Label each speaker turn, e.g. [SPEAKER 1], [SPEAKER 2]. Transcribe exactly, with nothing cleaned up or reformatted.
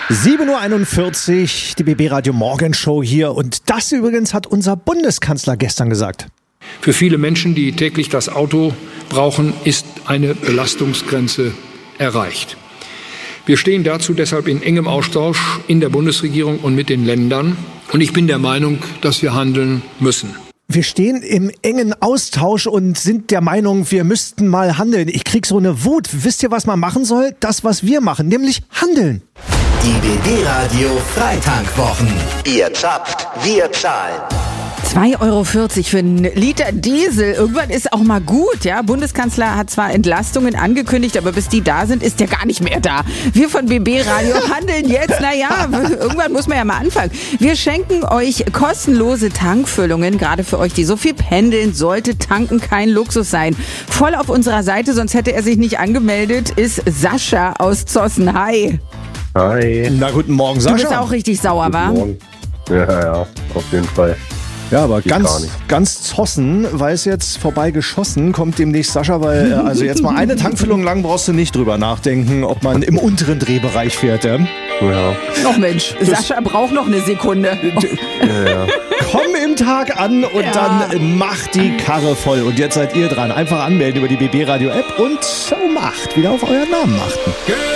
[SPEAKER 1] sieben Uhr einundvierzig, die B B Radio Morgenshow hier. Und das übrigens hat unser Bundeskanzler gestern gesagt.
[SPEAKER 2] Für viele Menschen, die täglich das Auto brauchen, ist eine Belastungsgrenze erreicht. Wir stehen dazu deshalb in engem Austausch in der Bundesregierung und mit den Ländern. Und ich bin der Meinung, dass wir handeln müssen.
[SPEAKER 1] Wir stehen im engen Austausch und sind der Meinung, wir müssten mal handeln. Ich krieg so eine Wut. Wisst ihr, was man machen soll? Das, was wir machen, nämlich handeln.
[SPEAKER 3] Die B B Radio Freitankwwochen. Ihr zapft, wir zahlen.
[SPEAKER 4] zwei Euro vierzig für einen Liter Diesel. Irgendwann ist auch mal gut, ja. Bundeskanzler hat zwar Entlastungen angekündigt, aber bis die da sind, ist der gar nicht mehr da. Wir von B B Radio handeln jetzt. Naja, irgendwann muss man ja mal anfangen. Wir schenken euch kostenlose Tankfüllungen, gerade für euch, die so viel pendeln. Sollte tanken kein Luxus sein. Voll auf unserer Seite, sonst hätte er sich nicht angemeldet, ist Sascha aus Zossen. Hi.
[SPEAKER 5] Hi.
[SPEAKER 1] Na, guten Morgen, Sascha.
[SPEAKER 4] Du bist auch richtig sauer, wa?
[SPEAKER 5] Morgen. Ja, ja, auf jeden Fall.
[SPEAKER 1] Ja, aber
[SPEAKER 5] Geht gar
[SPEAKER 1] ganz,
[SPEAKER 5] nicht.
[SPEAKER 1] ganz zossen, weiß jetzt vorbei geschossen, kommt demnächst Sascha, weil äh, also jetzt mal eine Tankfüllung lang brauchst du nicht drüber nachdenken, ob man im unteren Drehbereich fährt. Ja?
[SPEAKER 5] Ja.
[SPEAKER 4] Ach Mensch, Sascha braucht noch eine Sekunde.
[SPEAKER 5] Ja, ja.
[SPEAKER 1] Komm im Tag an und
[SPEAKER 4] Ja.
[SPEAKER 1] dann mach die Karre voll. Und jetzt seid ihr dran. Einfach anmelden über die B B Radio App und um acht wieder auf euren Namen achten.